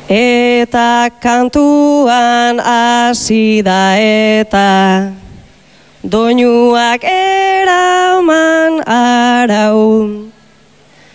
Eta kantuan hasi da eta doinuak eraman arau.